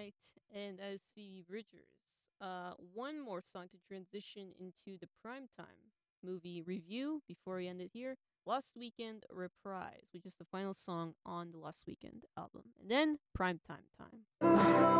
right. And as Phoebe Bridgers, one more song to transition into the primetime movie review before we end it here. Lost Weekend Reprise, which is the final song on the Lost Weekend album. And then primetime time.